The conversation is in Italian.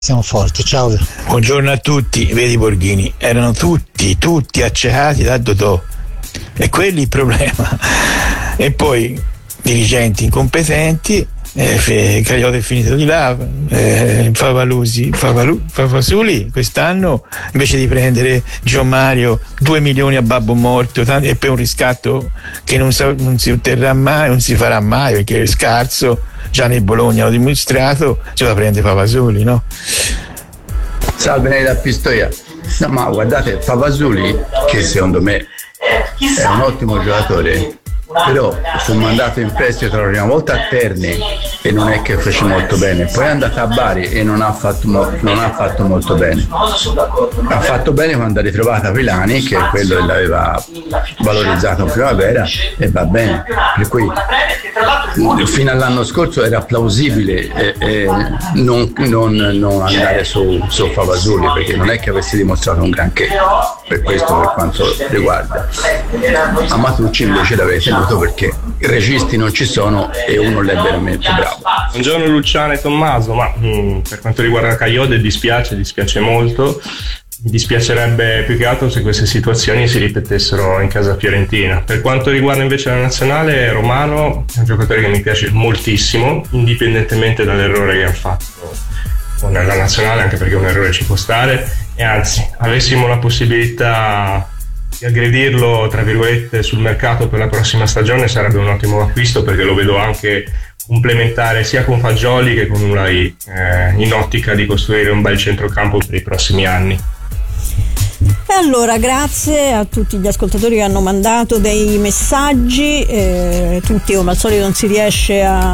Siamo forti, ciao. Buongiorno a tutti, vedi Borghini, erano tutti accecati da Dodò, e quelli il problema. E poi dirigenti incompetenti, Cagliotto è finito di là, Favasuli quest'anno invece di prendere Gio Mario 2 milioni a babbo morto e per un riscatto che non si otterrà mai, non si farà mai, perché è scarso, già nel Bologna l'ho dimostrato, ce la prende Favasuli, no? Salve da Pistoia. No, ma guardate, Favasuli, che secondo me è un ottimo giocatore, però fu mandato in prestito la prima volta a Terni e non è che fece molto bene, poi è andato a Bari e non ha fatto molto bene. Ha fatto bene quando ha ritrovato Vilani, che è quello che l'aveva valorizzato in primavera, e va bene, per cui fino all'anno scorso era plausibile non andare su Favasuli, perché non è che avesse dimostrato un granché, per questo, per quanto riguarda. Amatucci invece l'aveva tenuto perché i registi non ci sono e uno l'è veramente bravo. Buongiorno Luciano e Tommaso, ma per quanto riguarda Cagliode dispiace molto. Mi dispiacerebbe più che altro se queste situazioni si ripetessero in casa fiorentina. Per quanto riguarda invece la nazionale, Romano è un giocatore che mi piace moltissimo, indipendentemente dall'errore che ha fatto con la nazionale, anche perché un errore ci può stare, e anzi, avessimo la possibilità di aggredirlo tra virgolette sul mercato per la prossima stagione, sarebbe un ottimo acquisto, perché lo vedo anche complementare sia con Fagioli che con Ulai, in ottica di costruire un bel centrocampo per i prossimi anni. E allora grazie a tutti gli ascoltatori che hanno mandato dei messaggi, tutti come al solito non si riesce a